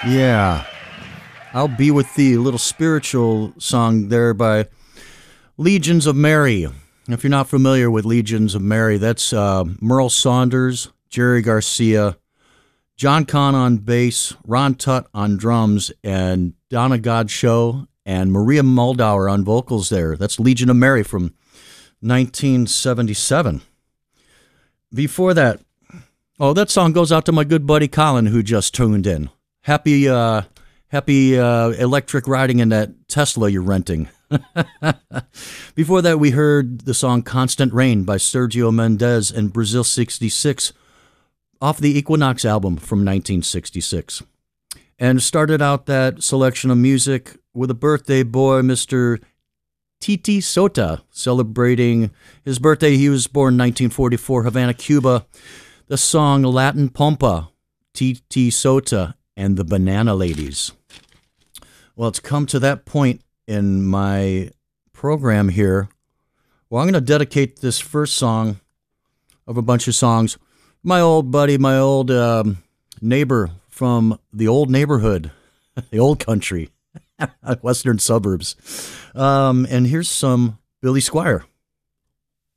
Yeah, I'll Be With Thee, a little spiritual song there by Legions of Mary. If you're not familiar with Legions of Mary, that's Merle Saunders, Jerry Garcia, John Kahn on bass, Ron Tutt on drums, and Donna Godshow and Maria Muldaur on vocals there. That's Legion of Mary from 1977. Before that, that song goes out to my good buddy Colin who just tuned in. Happy electric riding in that Tesla you're renting. Before that, we heard the song Constant Rain by Sergio Mendes and Brazil 66 off the Equinox album from 1966. And started out that selection of music with a birthday boy, Mr. Titi Sota, celebrating his birthday. He was born in 1944, Havana, Cuba. The song Latin Pompa, Titi Sota and the Banana Ladies. Well, it's come to that point in my program here. Well, I'm going to dedicate this first song of a bunch of songs. My old buddy, my old neighbor from the old neighborhood, the old country, western suburbs. And here's some Billy Squier.